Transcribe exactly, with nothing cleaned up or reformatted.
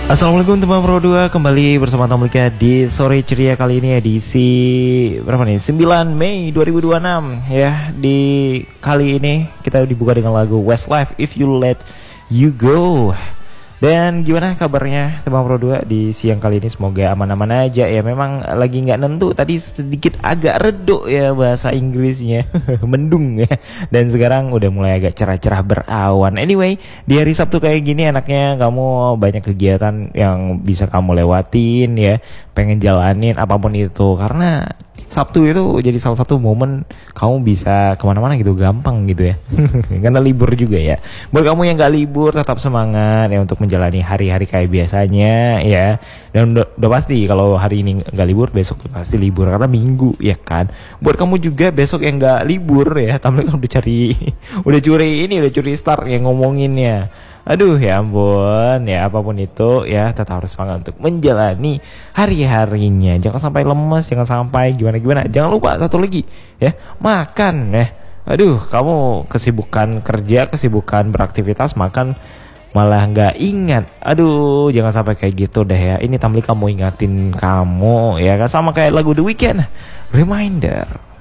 Assalamualaikum teman Pro dua, kembali bersama Tomlika di sore ceria kali ini edisi berapa nih? sembilan Mei dua ribu dua puluh enam ya. Di kali ini kita dibuka dengan lagu Westlife If You Let You Go. Dan gimana kabarnya teman Pro dua di siang kali ini? Semoga aman-aman aja ya. Memang lagi nggak nentu, tadi sedikit agak redup ya bahasa Inggrisnya. Mendung ya. Dan sekarang udah mulai agak cerah-cerah berawan. Anyway, di hari Sabtu kayak gini enaknya kamu banyak kegiatan yang bisa kamu lewatin ya. Pengen jalanin apapun itu, karena Sabtu itu jadi salah satu momen kamu bisa kemana-mana gitu, gampang gitu ya. Karena libur juga ya. Buat kamu yang gak libur, tetap semangat ya untuk menjalani hari-hari kayak biasanya ya. Dan udah, udah pasti kalau hari ini gak libur, besok pasti libur karena minggu ya kan. Buat kamu juga besok yang gak libur ya, Tamlin kan udah cari, udah curi ini, udah curi start yang ngomonginnya. Aduh ya ampun ya, apapun itu ya tetap harus semangat untuk menjalani hari-harinya. Jangan sampai lemes, jangan sampai gimana-gimana. Jangan lupa satu lagi ya, makan ya. Aduh, kamu kesibukan kerja, kesibukan beraktivitas, makan malah nggak ingat. Aduh, jangan sampai kayak gitu deh ya. Ini Tamli kamu ingatin kamu ya kan, sama kayak lagu The Weeknd, Reminder.